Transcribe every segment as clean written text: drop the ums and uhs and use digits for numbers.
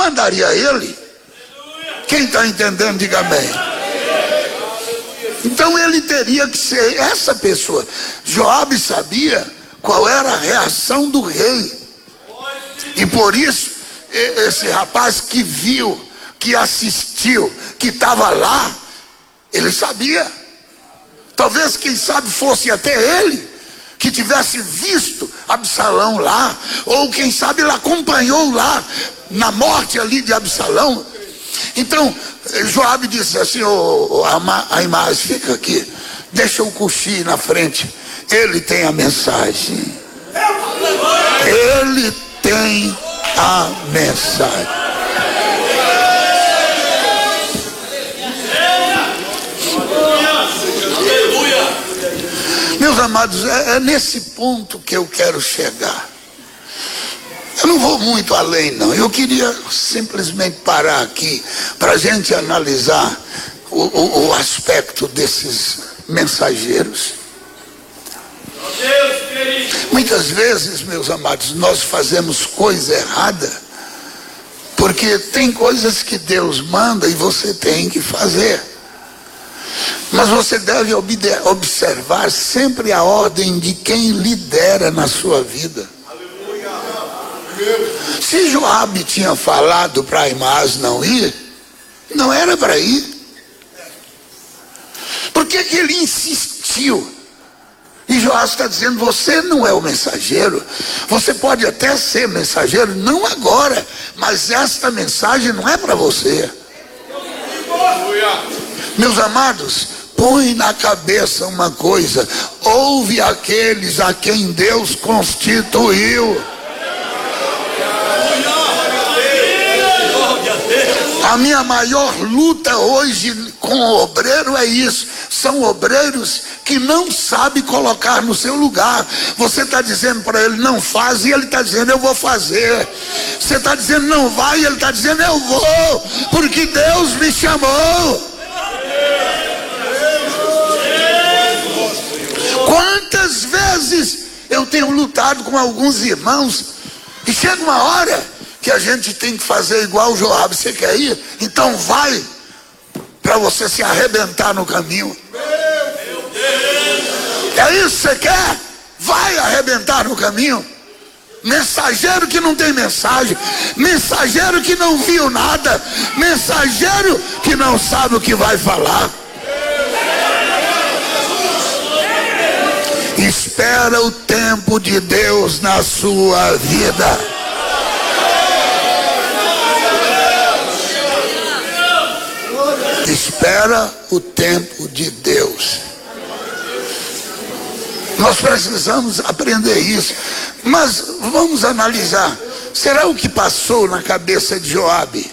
mandaria ele. Quem está entendendo, diga amém. Então ele teria que ser essa pessoa. Joabe sabia qual era a reação do rei. E por isso, esse rapaz que viu, que assistiu, que estava lá, ele sabia. Talvez, quem sabe, fosse até ele que tivesse visto Absalão lá, ou quem sabe ele acompanhou lá na morte ali de Absalão. Então Joabe disse assim: Ahimaaz, fica aqui, deixa o Cuxi na frente, ele tem a mensagem. Ele tem a mensagem. Meus amados, é nesse ponto que eu quero chegar. Eu não vou muito além, não. Eu queria simplesmente parar aqui para a gente analisar o aspecto desses mensageiros. Muitas vezes, meus amados, nós fazemos coisa errada, porque tem coisas que Deus manda e você tem que fazer. Mas você deve observar sempre a ordem de quem lidera na sua vida. Se Joabe tinha falado para Ahimaaz não ir, não era para ir. Por que ele insistiu? E Joabe está dizendo: você não é o mensageiro. Você pode até ser mensageiro, não agora, mas esta mensagem não é para você. Meus amados, põe na cabeça uma coisa: ouve aqueles a quem Deus constituiu. A minha maior luta hoje com o obreiro é isso. São obreiros que não sabem colocar no seu lugar. Você está dizendo para ele não faz, e ele está dizendo eu vou fazer. Você está dizendo não vai, e ele está dizendo eu vou, porque Deus me chamou. Quantas vezes eu tenho lutado com alguns irmãos, e chega uma hora que a gente tem que fazer igual o Joabe. Você quer ir? Então vai, para você se arrebentar no caminho. É isso que você quer? Vai arrebentar no caminho. Mensageiro que não tem mensagem, mensageiro que não viu nada, mensageiro que não sabe o que vai falar. Espera o tempo de Deus na sua vida. Espera o tempo de Deus. Nós precisamos aprender isso. Mas vamos analisar. Será o que passou na cabeça de Joabe?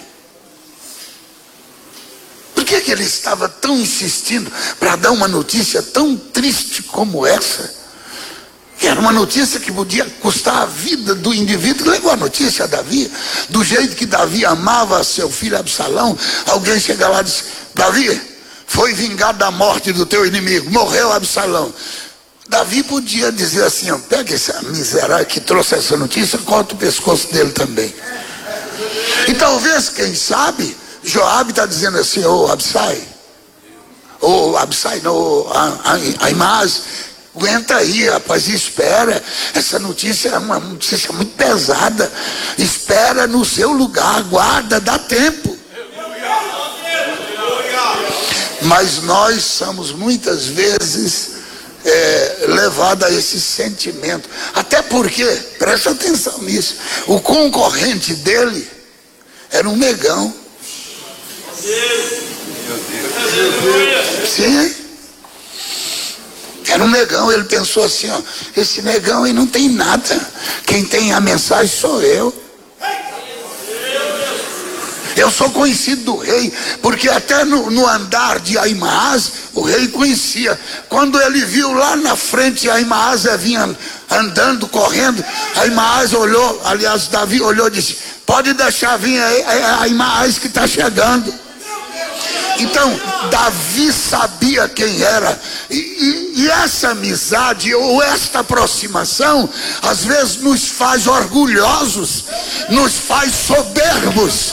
Por que ele estava tão insistindo para dar uma notícia tão triste como essa? Era uma notícia que podia custar a vida do indivíduo. Levou a notícia a Davi, do jeito que Davi amava seu filho Absalão. Alguém chega lá e diz: Davi, foi vingado da morte do teu inimigo, morreu Absalão. Davi podia dizer assim: ó, pega esse miserável que trouxe essa notícia, corta o pescoço dele também. E talvez, quem sabe, Joabe está dizendo assim: Ahimaaz, aguenta aí, rapaz, espera. Essa notícia é uma notícia muito pesada. Espera no seu lugar, aguarda, dá tempo. Mas nós somos muitas vezes levados a esse sentimento. Até porque, presta atenção nisso, o concorrente dele era um negão. Sim. Era um negão. Ele pensou assim: ó, esse negão aí não tem nada, quem tem a mensagem sou eu. Eu sou conhecido do rei, porque até no andar de Ahimaaz, o rei conhecia. Quando ele viu lá na frente Ahimaaz vinha andando, correndo, Ahimaaz olhou, aliás, Davi olhou e disse: pode deixar vir aí, Ahimaaz que está chegando. Então Davi sabia quem era, e essa amizade ou esta aproximação às vezes nos faz orgulhosos, nos faz soberbos.